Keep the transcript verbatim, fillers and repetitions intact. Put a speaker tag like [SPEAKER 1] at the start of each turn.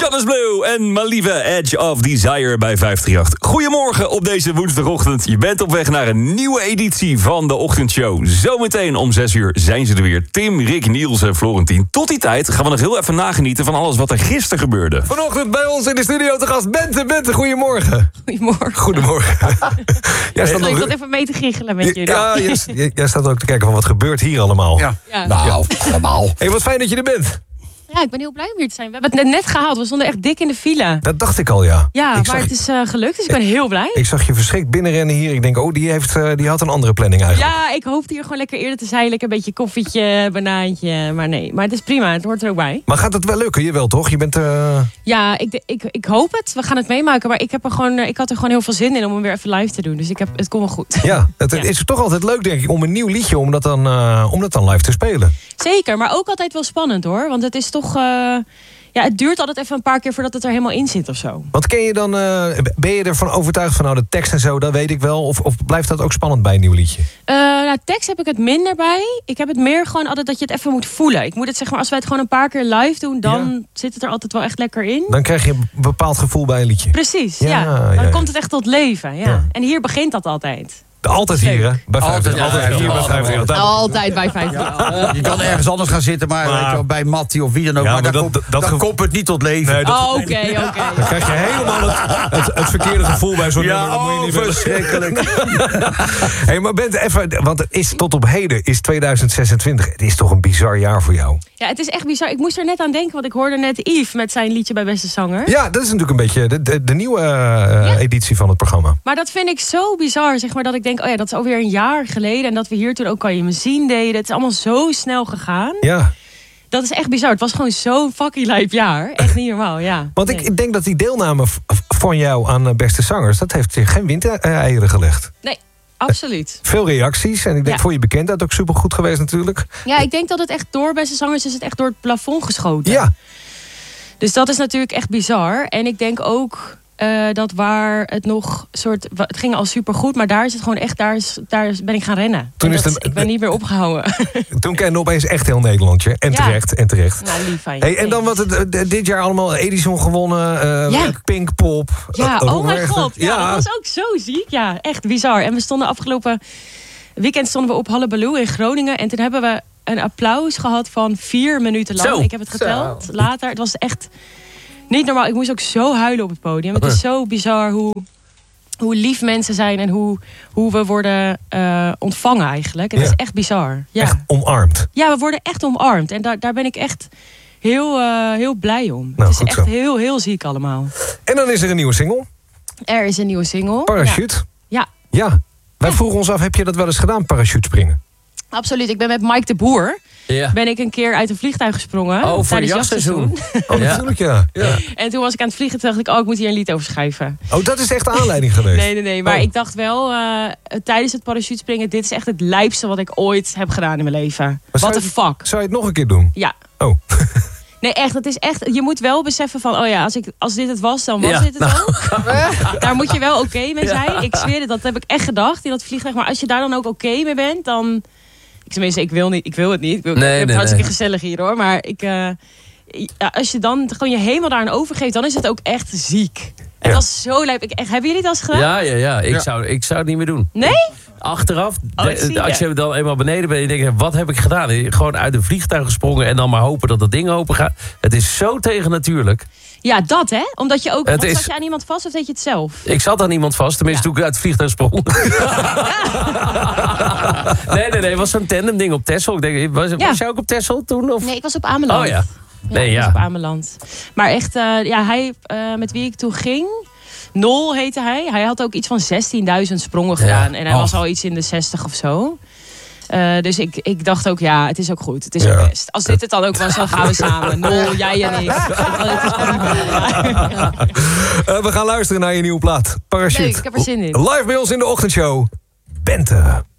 [SPEAKER 1] Jonas Blue en Malieve, Edge of Desire bij vijf drie acht. Goedemorgen op deze woensdagochtend. Je bent op weg naar een nieuwe editie van de ochtendshow. Zometeen om zes uur zijn ze er weer. Tim, Rick, Niels en Florentien. Tot die tijd gaan we nog heel even nagenieten van alles wat er gisteren gebeurde.
[SPEAKER 2] Vanochtend bij ons in de studio te gast Bente. Bente, goedemorgen.
[SPEAKER 3] Goedemorgen.
[SPEAKER 2] Goedemorgen. Jij staat
[SPEAKER 3] ik
[SPEAKER 2] nog...
[SPEAKER 3] zat even mee te giechelen met jullie.
[SPEAKER 2] Ja, jij, jij staat ook te kijken van wat gebeurt hier allemaal.
[SPEAKER 4] Ja.
[SPEAKER 3] Ja.
[SPEAKER 4] Nou, allemaal.
[SPEAKER 2] Hey, wat fijn dat je er bent.
[SPEAKER 3] Ja, ik ben heel blij om hier te zijn. We hebben het net, net gehaald. We stonden echt dik in de file.
[SPEAKER 2] Dat dacht ik al, ja.
[SPEAKER 3] Ja,
[SPEAKER 2] ik
[SPEAKER 3] maar
[SPEAKER 2] zag,
[SPEAKER 3] het is uh, gelukt, dus ik ben heel blij.
[SPEAKER 2] Ik zag je verschrikt binnenrennen hier. Ik denk, oh, die, heeft, uh, die had een andere planning eigenlijk.
[SPEAKER 3] Ja, ik hoopte hier gewoon lekker eerder te zijn. Lekker een beetje koffietje, banaantje. Maar nee, maar het is prima. Het hoort er ook bij.
[SPEAKER 2] Maar gaat het wel lukken? Jawel, toch? Je bent... Uh...
[SPEAKER 3] Ja, ik, ik, ik hoop het. We gaan het meemaken. Maar ik, heb er gewoon, ik had er gewoon heel veel zin in om hem weer even live te doen. Dus ik heb, het komt wel goed.
[SPEAKER 2] Ja, het
[SPEAKER 3] Ja.
[SPEAKER 2] is toch altijd leuk, denk ik, om een nieuw liedje... om dat dan, uh, om dat dan live te spelen.
[SPEAKER 3] Zeker, maar ook altijd wel spannend hoor. Want het is toch... Uh, ja, het duurt altijd even een paar keer voordat het er helemaal in zit of zo.
[SPEAKER 2] Wat ken je dan... Uh, ben je ervan overtuigd van, nou, de tekst en zo, dat weet ik wel? Of, of blijft dat ook spannend bij een nieuw liedje?
[SPEAKER 3] Uh, nou, tekst heb ik het minder bij. Ik heb het meer gewoon altijd dat je het even moet voelen. Ik moet het zeg maar, als wij het gewoon een paar keer live doen, dan ja. zit het er altijd wel echt lekker in.
[SPEAKER 2] Dan krijg je een bepaald gevoel bij een liedje.
[SPEAKER 3] Precies, ja.
[SPEAKER 2] ja.
[SPEAKER 3] Dan
[SPEAKER 2] ja, ja.
[SPEAKER 3] komt het echt tot leven. Ja. Ja. En hier begint dat altijd.
[SPEAKER 2] Altijd hier, hè? Bij
[SPEAKER 4] Altijd,
[SPEAKER 2] altijd, altijd hier bij vijf drie acht.
[SPEAKER 3] Altijd bij vijf drie acht.
[SPEAKER 4] Ja, je kan ergens anders gaan zitten, maar, maar weet je wel, bij Mattie of wie dan ook.
[SPEAKER 2] Ja,
[SPEAKER 4] maar,
[SPEAKER 2] maar
[SPEAKER 4] dan,
[SPEAKER 2] dat,
[SPEAKER 4] kom,
[SPEAKER 2] dat
[SPEAKER 4] dan
[SPEAKER 2] gevo-
[SPEAKER 4] komt het niet tot leven.
[SPEAKER 2] Nee, dat,
[SPEAKER 3] Oh, oké, okay, oké. Okay.
[SPEAKER 2] Dan krijg je helemaal het, het, het verkeerde gevoel bij zo'n
[SPEAKER 4] Ja,
[SPEAKER 2] nummer. Dat moet je
[SPEAKER 4] oh,
[SPEAKER 2] niet willen.
[SPEAKER 4] verschrikkelijk.
[SPEAKER 2] Hey, maar Bente, even, want het is tot op heden is tweeduizend zesentwintig. Het is toch een bizar jaar voor jou?
[SPEAKER 3] Ja, het is echt bizar. Ik moest er net aan denken, want ik hoorde net Yves met zijn liedje bij Beste Zanger.
[SPEAKER 2] Ja, dat is natuurlijk een beetje de, de, de nieuwe uh, ja. editie van het programma.
[SPEAKER 3] Maar dat vind ik zo bizar, zeg maar, dat ik denk, oh ja, dat is alweer een jaar geleden. En dat we hier toen ook Kan Je Me Zien deden. Het is allemaal zo snel gegaan.
[SPEAKER 2] Ja.
[SPEAKER 3] Dat is echt bizar. Het was gewoon zo'n fucking lijp jaar. Echt niet normaal, ja.
[SPEAKER 2] Want
[SPEAKER 3] nee.
[SPEAKER 2] ik, ik denk dat die deelname v- van jou aan uh, Beste Zangers... dat heeft je geen windeieren gelegd.
[SPEAKER 3] Nee, absoluut.
[SPEAKER 2] Veel reacties. En ik denk
[SPEAKER 3] Ja.
[SPEAKER 2] voor je bekendheid ook supergoed geweest natuurlijk.
[SPEAKER 3] Ja, ik denk dat het echt door Beste Zangers is het echt door het plafond geschoten.
[SPEAKER 2] Ja.
[SPEAKER 3] Dus dat is natuurlijk echt bizar. En ik denk ook uh, dat waar het nog soort... Het ging al supergoed, maar daar is het gewoon echt... Daar, is, daar is, ben ik gaan rennen.
[SPEAKER 2] Toen is
[SPEAKER 3] dat,
[SPEAKER 2] de,
[SPEAKER 3] ik ben niet meer opgehouden.
[SPEAKER 2] Toen kende opeens echt heel Nederlandje. En
[SPEAKER 3] Ja.
[SPEAKER 2] terecht, en terecht.
[SPEAKER 3] Nou, lief van je.
[SPEAKER 2] Hey, en dan wat het, uh, dit jaar allemaal Edison gewonnen. Uh,
[SPEAKER 3] Ja.
[SPEAKER 2] Pinkpop.
[SPEAKER 3] Ja,
[SPEAKER 2] uh,
[SPEAKER 3] oh mijn
[SPEAKER 2] Rockwerchter.
[SPEAKER 3] god. Ja,
[SPEAKER 2] Ja.
[SPEAKER 3] dat was ook zo ziek. Ja, echt bizar. En we stonden afgelopen weekend stonden we op Hallabaloo in Groningen. En toen hebben we een applaus gehad van vier minuten lang.
[SPEAKER 1] Zo.
[SPEAKER 3] Ik heb het geteld later. Het was echt niet normaal. Ik moest ook zo huilen op het podium. Het is zo bizar hoe, hoe lief mensen zijn en hoe, hoe we worden uh, ontvangen eigenlijk. Het
[SPEAKER 2] Ja.
[SPEAKER 3] is echt bizar. Ja.
[SPEAKER 2] Echt omarmd.
[SPEAKER 3] Ja, we worden echt omarmd. En daar, daar ben ik echt heel, uh, heel blij om.
[SPEAKER 2] Nou,
[SPEAKER 3] het is
[SPEAKER 2] goed
[SPEAKER 3] echt
[SPEAKER 2] zo.
[SPEAKER 3] heel, heel ziek allemaal.
[SPEAKER 2] En dan is er een nieuwe single.
[SPEAKER 3] Er is een nieuwe single.
[SPEAKER 2] Parachute.
[SPEAKER 3] Ja.
[SPEAKER 2] Ja. Wij vroegen ons af, heb je dat wel eens gedaan, parachute springen?
[SPEAKER 3] Absoluut. Ik ben met Mike de Boer.
[SPEAKER 1] Ja.
[SPEAKER 3] Ben ik een keer uit een vliegtuig gesprongen.
[SPEAKER 1] Oh, voor
[SPEAKER 3] tijdens
[SPEAKER 1] het jachtseizoen.
[SPEAKER 2] Oh,
[SPEAKER 1] Ja.
[SPEAKER 2] natuurlijk, ja. ja.
[SPEAKER 3] En toen was ik aan het vliegen. Toen dacht ik, oh, ik moet hier een lied over schrijven.
[SPEAKER 2] Oh, dat is echt de aanleiding geweest.
[SPEAKER 3] Nee, nee, nee. Maar
[SPEAKER 2] Oh.
[SPEAKER 3] ik dacht wel, uh, tijdens het parachutespringen... dit is echt het lijpste wat ik ooit heb gedaan in mijn leven.
[SPEAKER 2] Maar
[SPEAKER 3] What
[SPEAKER 2] zou
[SPEAKER 3] the
[SPEAKER 2] je-
[SPEAKER 3] fuck.
[SPEAKER 2] Zou je het nog een keer doen?
[SPEAKER 3] Ja.
[SPEAKER 2] Oh.
[SPEAKER 3] Nee, echt. Het is echt. Je moet wel beseffen van, oh ja, als, ik, als dit het was, dan was
[SPEAKER 1] Ja.
[SPEAKER 3] dit het ook. Daar moet je wel oké okay mee zijn. Ik zweer het, dat heb ik echt gedacht in dat vliegtuig. Maar als je daar dan ook oké okay mee bent, dan... Ik, tenminste, ik wil, niet, ik wil het niet. Ik, wil,
[SPEAKER 1] Nee,
[SPEAKER 3] ik heb het
[SPEAKER 1] nee,
[SPEAKER 3] hartstikke
[SPEAKER 1] nee.
[SPEAKER 3] gezellig hier hoor. Maar ik, uh, ja, als je dan gewoon je helemaal daaraan overgeeft, dan is het ook echt ziek. Het
[SPEAKER 2] Ja.
[SPEAKER 3] was zo lijp. Ik, echt, hebben jullie het al eens gedaan?
[SPEAKER 1] Ja, ja, ja. Ik,
[SPEAKER 4] Ja.
[SPEAKER 1] Zou, ik zou het niet meer doen.
[SPEAKER 3] Nee?
[SPEAKER 1] Achteraf,
[SPEAKER 3] Oh,
[SPEAKER 1] de-
[SPEAKER 3] zie je.
[SPEAKER 1] als je dan eenmaal beneden bent... en je denkt, wat heb ik gedaan? Gewoon uit een vliegtuig gesprongen... en dan maar hopen dat dat ding open gaat. Het is zo tegennatuurlijk.
[SPEAKER 3] Ja, dat hè? Omdat je ook...
[SPEAKER 1] Het
[SPEAKER 3] want
[SPEAKER 1] is-
[SPEAKER 3] zat je aan iemand vast of deed je het zelf?
[SPEAKER 1] Ik zat aan iemand vast, tenminste
[SPEAKER 3] Ja.
[SPEAKER 1] toen ik uit het vliegtuig sprong. nee, nee, nee. Het was zo'n tandem ding op Texel. Ik denk, was,
[SPEAKER 3] Ja.
[SPEAKER 1] was jij ook op Texel toen? Of?
[SPEAKER 3] Nee, ik was op Ameland.
[SPEAKER 1] Oh ja. Nee,
[SPEAKER 3] ik was
[SPEAKER 1] ja.
[SPEAKER 3] op Ameland. Maar echt, uh, ja, hij, uh, met wie ik toen ging... Nol heette hij. Hij had ook iets van zestienduizend sprongen gedaan. En hij
[SPEAKER 2] Oh.
[SPEAKER 3] was al iets in de zestig of zo. Uh, dus ik, ik dacht ook, ja, het is ook goed. Het is
[SPEAKER 2] Ja.
[SPEAKER 3] ook best. Als dit het dan ook was, dan gaan we samen. Nol, jij en ik. Het is prima.
[SPEAKER 2] Uh, we gaan luisteren naar je nieuwe plaat. Parachute.
[SPEAKER 3] Leuk, ik heb er zin in.
[SPEAKER 2] Live bij ons in de ochtendshow. Bente.